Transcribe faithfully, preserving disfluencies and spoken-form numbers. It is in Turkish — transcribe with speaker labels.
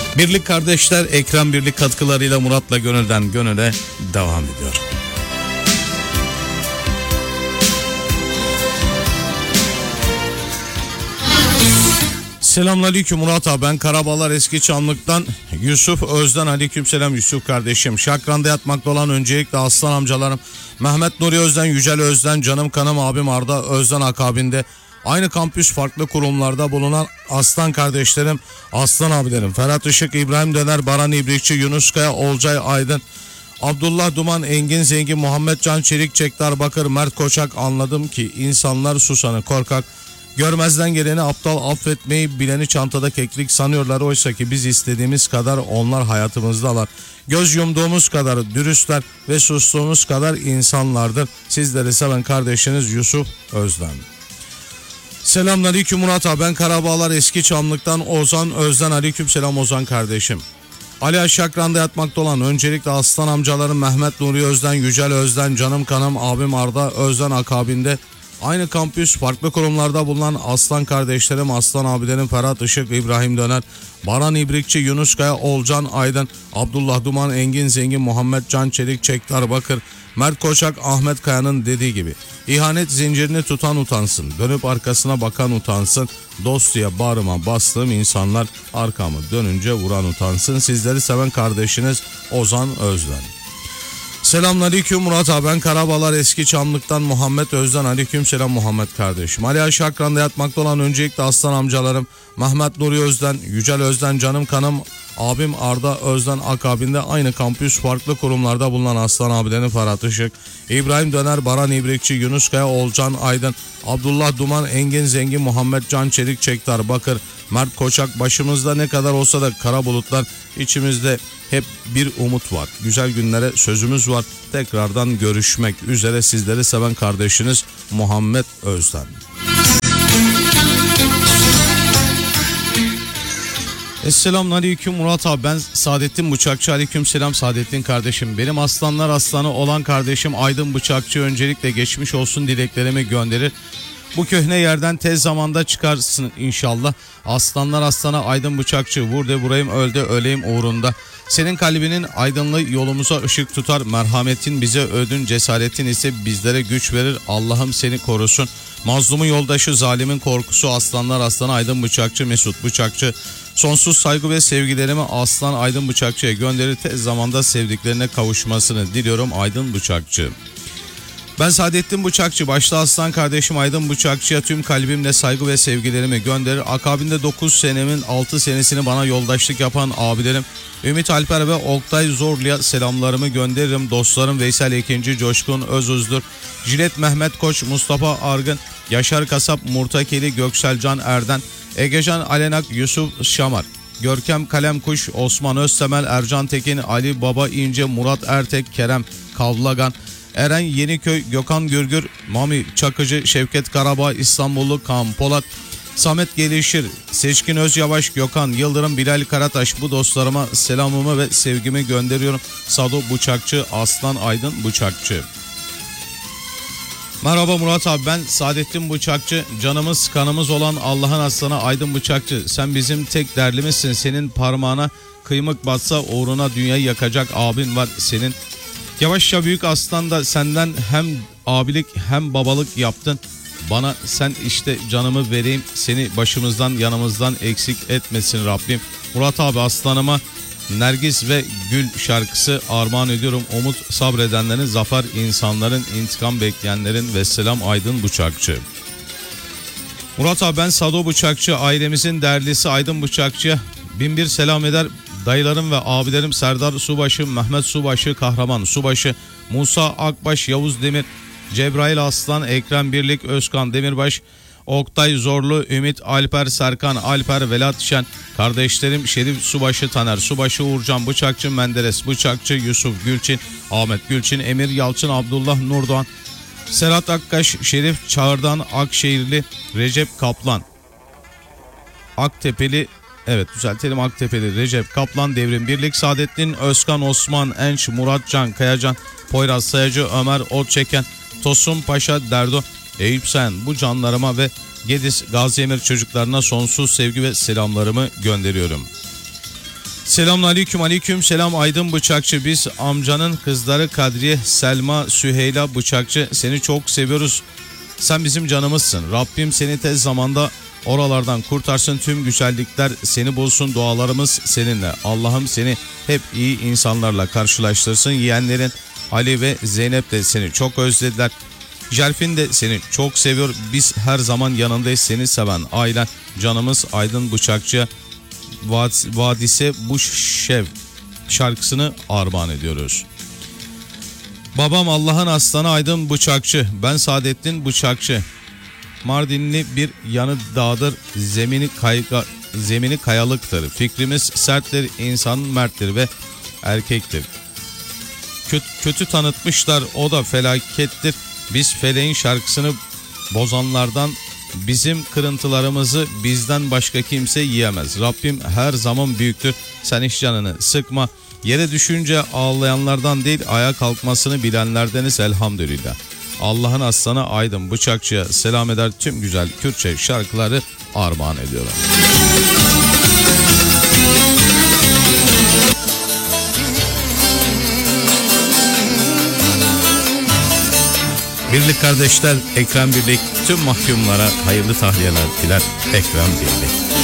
Speaker 1: Birlik kardeşler Ekrem Birlik katkılarıyla Murat'la Gönül'den Gönül'e devam ediyor. Selamünaleyküm Murat abi, ben Karabalar Eski Çamlık'tan Yusuf Özden. Aleykümselam Yusuf kardeşim. Şakran'da yatmakta olan öncelikle aslan amcalarım Mehmet Nuri Özden, Yücel Özden, canım kanım abim Arda Özden akabinde aynı kampüs farklı kurumlarda bulunan aslan kardeşlerim, aslan abilerim Ferhat Işık, İbrahim Döner, Baran İbrikçi, Yunus Kaya, Olcay Aydın, Abdullah Duman, Engin Zengin, Muhammed Can Çelik, Çektar Bakır, Mert Koçak. Anladım ki insanlar susanı korkak, görmezden geleni aptal, affetmeyi bileni çantada keklik sanıyorlar. Oysa ki biz istediğimiz kadar onlar hayatımızdalar. Göz yumduğumuz kadar dürüstler ve sustuğumuz kadar insanlardır. Sizleri seven kardeşiniz Yusuf Özden. Selamünaleyküm Murat abi, ben Karabağlar Eski Çamlık'tan Ozan Özden. Aleykümselam Ozan kardeşim. Ali Şakran'da yatmakta olan öncelikle aslan amcalarım Mehmet Nuri Özden, Yücel Özden, canım kanım abim Arda Özden akabinde aynı kampüs farklı kurumlarda bulunan aslan kardeşlerim, aslan abilerim Ferhat Işık, İbrahim Döner, Baran İbrikçi, Yunus Kaya, Olcan Aydın, Abdullah Duman, Engin Zengin, Muhammed Can Çelik, Çektar Bakır, Mert Koçak, Ahmet Kaya'nın dediği gibi ihanet zincirini tutan utansın, dönüp arkasına bakan utansın, dost diye bağrıma bastığım insanlar arkamı dönünce vuran utansın. Sizleri seven kardeşiniz Ozan Özden. Selamünaleyküm Murat abi, ben Karabalar Eski Çamlık'tan Muhammed Özden. Aleykümselam Muhammed kardeşim. Ali Şakran'da yatmakta olan öncelikle aslan amcalarım Mehmet Nuri Özden, Yücel Özden, canım kanım abim Arda Özden akabinde aynı kampüs farklı kurumlarda bulunan aslan abilerin Ferhat Işık, İbrahim Döner, Baran İbrikçi, Yunus Kaya, Olcan Aydın, Abdullah Duman, Engin Zengin, Muhammed Can Çelik, Çektar Bakır, Mert Koçak. Başımızda ne kadar olsa da kara bulutlar, içimizde hep bir umut var. Güzel günlere sözümüz var. Tekrardan görüşmek üzere, sizleri seven kardeşiniz Muhammed Özden. Esselamunaleyküm Murat abi, ben Saadettin Bıçakçı. Aleykümselam Saadettin kardeşim. Benim aslanlar aslanı olan kardeşim Aydın Bıçakçı öncelikle geçmiş olsun dileklerimi gönderir. Bu köhne yerden tez zamanda çıkarsın inşallah. Aslanlar aslana Aydın Bıçakçı, vur de vurayım, öl de öleyim uğrunda. Senin kalbinin aydınlığı yolumuza ışık tutar. Merhametin bize ödün, cesaretin ise bizlere güç verir. Allah'ım seni korusun. Mazlumun yoldaşı, zalimin korkusu. Aslanlar aslanı Aydın Bıçakçı, Mesut Bıçakçı. Sonsuz saygı ve sevgilerimi aslan Aydın Bıçakçı'ya gönderir. Tez zamanda sevdiklerine kavuşmasını diliyorum Aydın Bıçakçı. Ben Saadettin Bıçakçı, başta aslan kardeşim Aydın Bıçakçı'ya tüm kalbimle saygı ve sevgilerimi gönderir. Akabinde dokuz senemin altı senesini bana yoldaşlık yapan abilerim Ümit Alper ve Oktay Zorlu'ya selamlarımı gönderirim. Dostlarım Veysel Ekinci, Coşkun Özüzdür, Jilet Mehmet Koç, Mustafa Argın, Yaşar Kasap, Murtakeli, Göksel Can Erden, Egecan Alenak, Yusuf Şamar, Görkem Kalemkuş, Osman Öztemel, Ercan Tekin, Ali Baba İnce, Murat Ertek, Kerem Kavlagan, Eren Yeniköy, Gökhan Gürgür, Mami Çakıcı, Şevket Karabağ, İstanbullu Kaan Polat, Samet Gelişir, Seçkin Özyavaş, Gökhan Yıldırım, Bilal Karataş, bu dostlarıma selamımı ve sevgimi gönderiyorum. Sado Bıçakçı, Aslan Aydın Bıçakçı. Merhaba Murat abi, ben Saadettin Bıçakçı. Canımız kanımız olan Allah'ın aslanı Aydın Bıçakçı. Sen bizim tek derlimizsin. Senin parmağına kıymık batsa uğruna dünyayı yakacak abin var senin. Yavaşça büyük aslan da senden hem abilik hem babalık yaptın. Bana sen işte canımı vereyim, seni başımızdan yanımızdan eksik etmesin Rabbim. Murat abi, aslanıma Nergis ve Gül şarkısı armağan ediyorum. Umut sabredenlerin, zafer insanların, intikam bekleyenlerin ve selam Aydın Bıçakçı. Murat abi, ben Sado Bıçakçı, ailemizin değerlisi Aydın Bıçakçı'ya bin bir selam eder. Dayılarım ve abilerim Serdar Subaşı, Mehmet Subaşı, Kahraman Subaşı, Musa Akbaş, Yavuz Demir, Cebrail Aslan, Ekrem Birlik, Özkan Demirbaş, Oktay Zorlu, Ümit Alper, Serkan Alper, Velat Şen, kardeşlerim Şerif Subaşı, Taner Subaşı, Uğurcan Bıçakçı, Menderes Bıçakçı, Yusuf Gülçin, Ahmet Gülçin, Emir Yalçın, Abdullah Nurdoğan, Serhat Akkaş, Şerif Çağırdan, Akşehirli, Recep Kaplan, Aktepeli, evet düzeltelim, Aktepeli Recep Kaplan, Devrim Birlik, Saadettin Özkan, Osman Enç, Murat Can Kayacan, Poyraz Sayacı, Ömer Otçeken, Tosun Paşa Derdo, Eyüp Sen, bu canlarıma ve Gediz Gaziemir çocuklarına sonsuz sevgi ve selamlarımı gönderiyorum. Selamun aleyküm, aleyküm selam Aydın Bıçakçı. Biz amcanın kızları Kadriye, Selma, Süheyla Bıçakçı. Seni çok seviyoruz. Sen bizim canımızsın. Rabbim seni tez zamanda oralardan kurtarsın. Tüm güzellikler seni bulsun. Dualarımız seninle. Allah'ım seni hep iyi insanlarla karşılaştırsın. Yeğenlerin Ali ve Zeynep de seni çok özlediler. Jerfin de seni çok seviyor. Biz her zaman yanındayız. Seni seven ailen, canımız Aydın Bıçakçı. Vadise bu şev şarkısını armağan ediyoruz. Babam Allah'ın aslanı Aydın Bıçakçı. Ben Saadettin Bıçakçı. Mardinli bir yanı dağdır. Zemini kayga, zemini kayalıktır. Fikrimiz serttir. İnsan merttir ve erkektir. Kötü, kötü tanıtmışlar. O da felakettir. Biz feleğin şarkısını bozanlardan, bizim kırıntılarımızı bizden başka kimse yiyemez. Rabbim her zaman büyüktür. Sen hiç canını sıkma. Yere düşünce ağlayanlardan değil, ayağa kalkmasını bilenlerdeniz elhamdülillah. Allah'ın aslanı Aydın Bıçakçı'ya selam eder, tüm güzel Kürtçe şarkıları armağan ediyorum. Birlik kardeşler, Ekrem Birlik tüm mahkumlara hayırlı tahliyeler diler. Ekrem Birlik.